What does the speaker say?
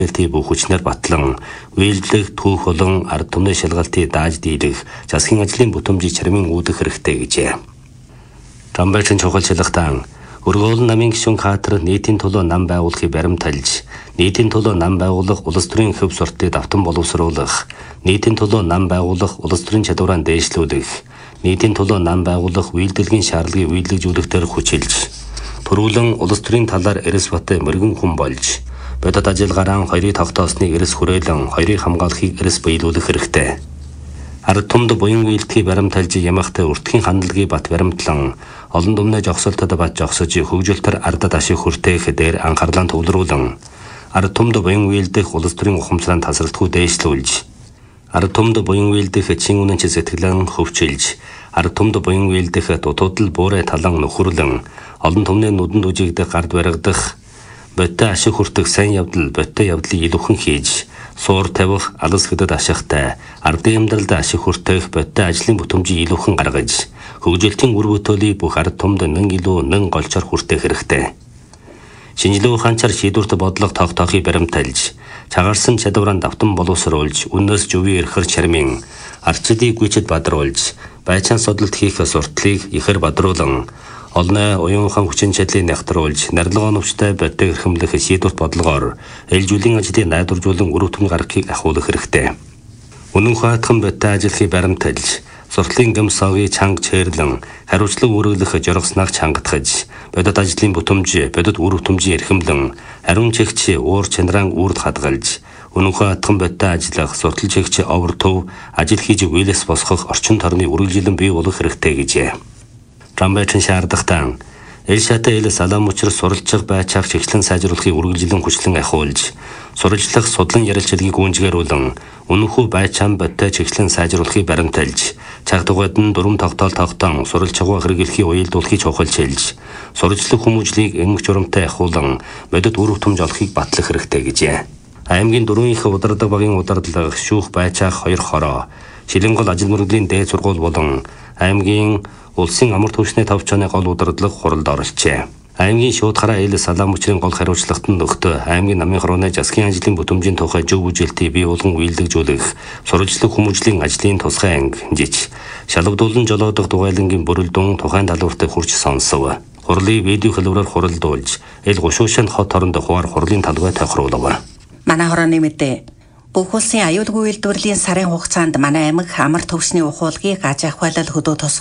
бүх хүчнээр батлан үйлдвэрлэх түүх болон ард түмний шалгалтыг дааж дийлэх засгийн ажлын бүтэмжийг чармийн үүдэх хэрэгтэй гэжээ. Трамбайчин чухал шалгалтан өргөөл намын гишүүн Катар нийтийн төлөө нам байгуулахыг баримталж, нийтийн төлөө нам байгуулах улс төрийн хөв суртыг давтан боловсруулах, нийтийн төлөө нам байгуулах улс төрийн чадвараа дээшлүүлэх, нийтийн төлөө нам байгуулах үйлдвэрлэгийн шаардлагыг үйлдвэрлэжүүлэхээр хүчилж, төрүүлэн улс төрийн талаар эрс баттай мөргөн хүн болж, бодит ажиллагаараа хоёрыг тогтоосныг эрс хүрээлэн хоёрыг хамгаалахыг эрс биелүүлэх хэрэгтэй. Ард түмд буян үйлдэлийг баримталж ямахтай өртгийн хандлагыг бат баримтлан олон түмний жогсолтод бат жогсож хөгжөлтөр ардад ашиг хүртээх дээр анхаарлаа төвлөрүүлэн ард түмд буян үйлдэх улс төрийн ухамсараа тасралтгүй дээшлүүлж ард түмд буян үйлдэх чин үнэн сэтгэлэн хөвчилж ард түмд буян үйлдэх дутуудал буурай талан нөхөрлөн олон түмний нүдэнд үжигдэх гард баригдах бодтой ашиг хүртэх сайн явдал бодтой явдлыг илүүхэн хийж суур тавих алс хэдэд ашигтай ардын амьдралд ашиг хүртэх бодтой ажлын бүтэмжийг илүүхэн гаргаж хөгжөлтийн үр бүтээлийг бүх ард түмд нэн илүү нэн голчоор хүртэх хэрэгтэй. Шинжилгээ ухаанчаар шийдвэрт бодлого тогтоохыг баримталж чагарсан чадвараа давтан боловсруулж үннээс зөвийн эрхэр чармын арчдыг гүйцэд бадруулж байцаан судалт хийх сурталыг ихэр бадруулан олны уян ухаан хүчин чадлыг нягтруулж нарилга оновчтой бодтой эрхэмлэх шийдвэрт бодлогоор ээлжүүлэн ажлыг найдваржуулан үр дүн гаргахыг ахиулах хэрэгтэй. Үнэн хаатхан бодтой ажиллахыг баримталж суртлын гэмсогийн чанга чэрлэн хариуцлага үүргэлэх жоргоснаг чангатгаж бодит ажлын бүтэмж бодит үр бүтэмжийн эрхэмлэн ариун чигч уур чанараа үрд хадгалж үнэн хаатхан бодтой ажиллах суртал чигч овор төв ажил хийж үйлээс босгох орчин тойрны үргэлжилэн бий болох хэрэгтэй гэжээ. Трамбайчин шаардахтан эл шатай эл салам учир суралцах байцаах чиглэн сайжруулахыг үргэлжилэн хүчлэн ахиулж суралцлах судлан ярилцлагыг гүнжгээрүүлэн үнэнхүү байцаан бодтой чиглэн сайжруулахыг баримталж цагдугад нь дүрм тогтоол тогтоон суралцахаа хэрэглэхийг уялдуулахыг чухалчилж суралцлах хүмүүжлийг эмх журамтай ахиулан бодит үр бүтэмж олохыг батлах хэрэгтэй гэжээ. Аймгийн 4 их удирдаг багийн удирдлага шүүх байцаах 2 хороо Шилэнгол ажил мөргөлийн дээд сургууль болон аймгийн улсын амар түвшний 5 чоны гол удирдлага хуралд оролцжээ. Аймгийн шуудхараа эл салам учрын гол хариуцлагатанд нөхдөд аймгийн намын хорооны засгийн ажлын бүтэмжийн тухай зөв үжилтийг бий болгон үйлдвэрлэж сурвалжлах хүмүүжлийн ажлын тусгай анги жиж шалгадуулан жолоодох дугайлангийн бүрэлдэхүүн тухайн талбарт хурж сонсов. Хурлыг видео хэлбэрээр хуралдуулж эл гушуушин хот оронд хуваар хурлын талбай тохируулав. Манай хорооны мэдээ бүх улсын аюулгүй үйлдвэрлэлийн сарын хугацаанд манай аймаг амар төвшний ухуулгыг аж ахуйлал хөдөө тосгох